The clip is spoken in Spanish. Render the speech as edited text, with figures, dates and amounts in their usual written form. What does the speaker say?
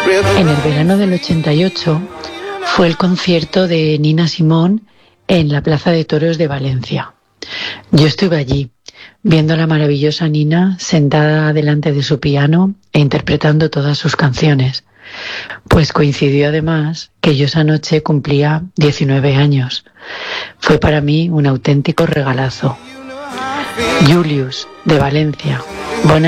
En el verano del 88 fue el concierto de Nina Simone en la Plaza de Toros de Valencia. Yo estuve allí, viendo a la maravillosa Nina sentada delante de su piano e interpretando todas sus canciones. Pues coincidió además que yo esa noche cumplía 19 años. Fue para mí un auténtico regalazo. Julius, de Valencia. Bona